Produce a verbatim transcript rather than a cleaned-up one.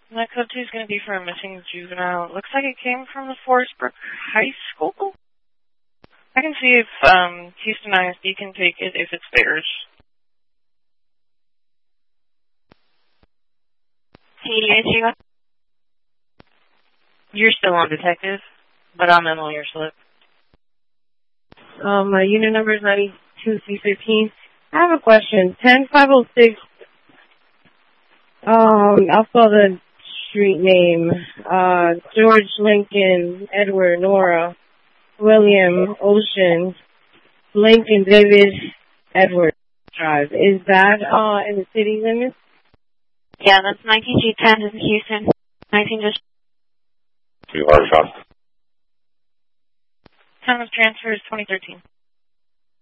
And that code two is going to be for a missing juvenile. It looks like it came from the Forest Brook High School. I can see if um, Houston I S D can take it if it's theirs. Hey, you're still on detective, but I'm in on your slip. Um, my unit number is ninety-two C fifteen. I have a question. ten five oh six. Um, I'll spell the street name. Uh, George, Lincoln, Edward, Nora, William, Ocean, Lincoln, David, Edward Drive. Is that uh in the city limits? Yeah, that's nineteen G ten in Houston. nineteen just. Two hard shots. Time of transfer is twenty thirteen.